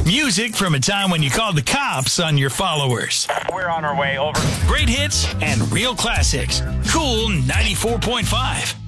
Music from a time when you called the cops on your followers. We're on our way, over. Great hits and real classics. Cool 94.5.